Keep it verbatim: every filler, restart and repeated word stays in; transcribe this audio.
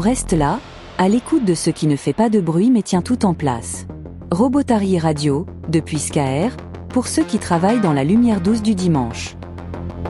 reste là, à l'écoute de ce qui ne fait pas de bruit mais tient tout en place. Robotari Radio, depuis Skaer, pour ceux qui travaillent dans la lumière douce du dimanche.